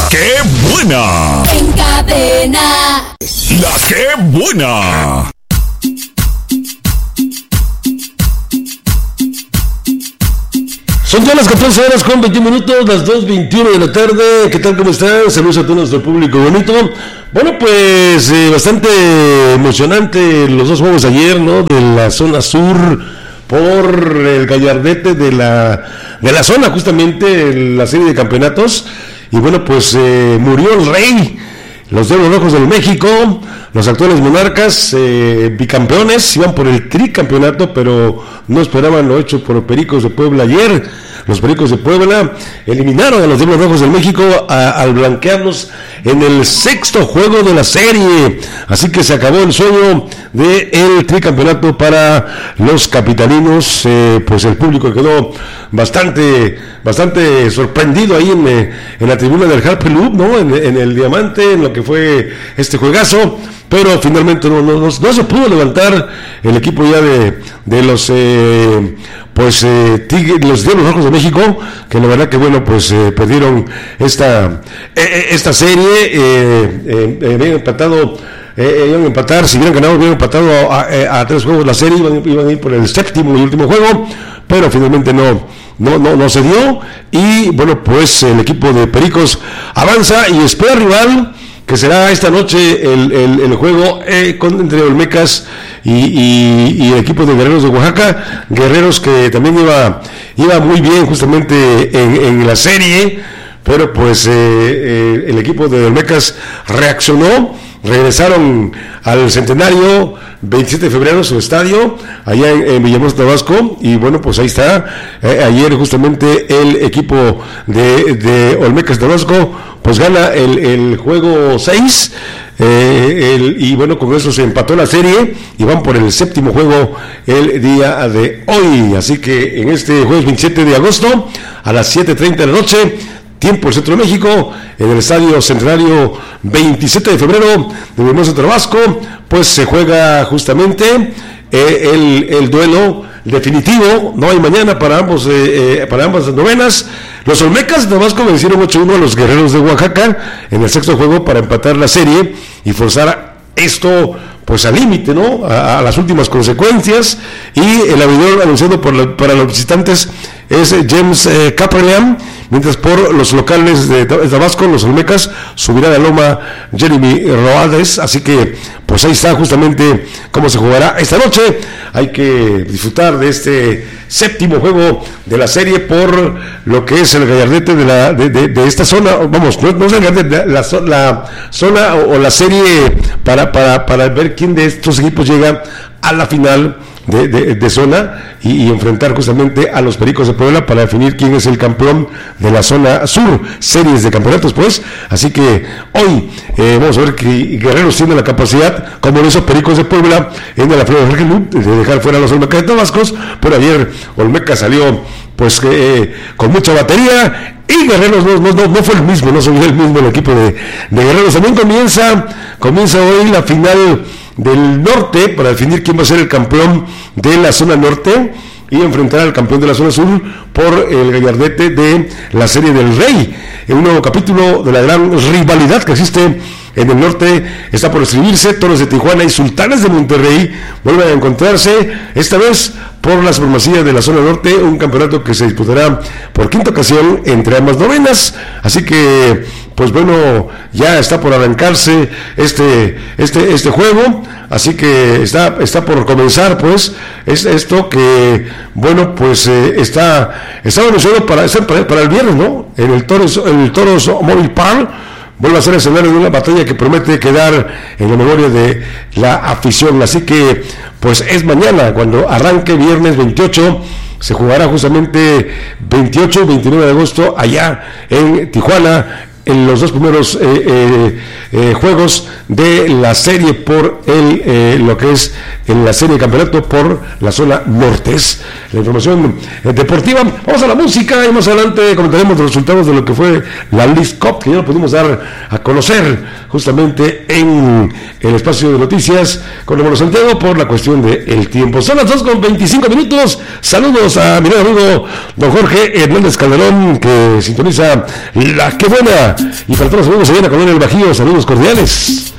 ¡Qué buena! En Cadena. ¡La Qué buena! Son ya las 14 horas con 21 minutos, las 2:21 de la tarde. ¿Qué tal? ¿Cómo están? Saludos a todo nuestro público bonito. Bueno, pues bastante emocionante los dos juegos ayer, ¿no? De la zona sur por el gallardete de la zona, justamente la serie de campeonatos. Y bueno, pues murió el rey. Los Diablos Rojos del México, los actuales monarcas, bicampeones, iban por el tricampeonato, pero no esperaban lo hecho por Pericos de Puebla ayer. Los Pericos de Puebla eliminaron a los Diablos Rojos del México al blanquearlos en el sexto juego de la serie. Así que se acabó el sueño del tricampeonato para los capitalinos. Pues el público quedó bastante sorprendido ahí en la tribuna del Harper Loop, ¿no? En el Diamante, en lo que fue este juegazo, pero finalmente no se pudo levantar el equipo ya de los los Diablos Rojos de México, que la verdad que bueno, pues perdieron esta serie. Habían empatado, iban a empatar, si hubieran ganado, hubieran empatado a 3 juegos la serie, iban a ir por el séptimo y último juego, pero finalmente no se dio. Y bueno, pues el equipo de Pericos avanza y espera rival, que será esta noche el juego entre Olmecas y el equipo de Guerreros de Oaxaca. Guerreros que también iba muy bien justamente en la serie, pero pues el equipo de Olmecas reaccionó. Regresaron al Centenario 27 de febrero, su estadio, allá en Villahermosa, Tabasco, y bueno, pues ahí está. Ayer justamente el equipo de Olmecas Tabasco pues gana el juego 6, y bueno, con eso se empató la serie y van por el séptimo juego el día de hoy. Así que en este jueves 27 de agosto a las 7:30 de la noche, tiempo del Centro de México, en el Estadio Centenario 27 de febrero de Villahermosa, Tabasco, pues se juega justamente el duelo definitivo. No hay mañana para ambas novenas. Los Olmecas de Tabasco vencieron 8-1 a los Guerreros de Oaxaca en el sexto juego para empatar la serie y forzar esto pues al límite, ¿no? A las últimas consecuencias. Y el abridor anunciado para los visitantes es James Caperleam, mientras por los locales de Tabasco, los Olmecas, subirá la loma Jeremy Roades. Así que pues ahí está justamente cómo se jugará esta noche. Hay que disfrutar de este séptimo juego de la serie por lo que es el gallardete de esta zona. Vamos, no es el gallardete, la zona o la serie para ver quién de estos equipos llega a la final de zona y enfrentar justamente a los Pericos de Puebla para definir quién es el campeón de la zona sur, series de campeonatos pues. Así que hoy vamos a ver que Guerreros tiene la capacidad, como lo hizo Pericos de Puebla en la Flor de dejar fuera a los Olmecas de Tabasco. Por ayer Olmeca salió pues con mucha batería, y Guerreros no fue el mismo, no fue el mismo el equipo de Guerreros. También comienza hoy la final del norte para definir quién va a ser el campeón de la zona norte y enfrentar al campeón de la zona sur por el gallardete de la Serie del Rey. Un nuevo capítulo de la gran rivalidad que existe en el norte está por escribirse. Toros de Tijuana y Sultanes de Monterrey vuelven a encontrarse, esta vez por la supremacía de la zona norte, un campeonato que se disputará por quinta ocasión entre ambas novenas. Así que pues bueno, ya está por arrancarse este juego, así que está por comenzar pues esto que bueno, pues está anunciado para el viernes, ¿no? En el Toros Mobile Park vuelve a ser escenario de una batalla que promete quedar en la memoria de la afición. Así que pues es mañana cuando arranque, viernes 28. Se jugará justamente 28 y 29 de agosto allá en Tijuana, en los dos primeros juegos de la serie por lo que es en la serie de campeonato por la zona norte. Es la información deportiva. Vamos a la música y más adelante comentaremos los resultados de lo que fue la Leagues Cup, que ya lo pudimos dar a conocer justamente en el espacio de noticias con Romero Santiago por la cuestión del tiempo. Son las 2:25. Saludos a mi amigo don Jorge Hernández Calderón, que sintoniza la que buena Y para todos los amigos allá en la colonia del Bajío, saludos cordiales.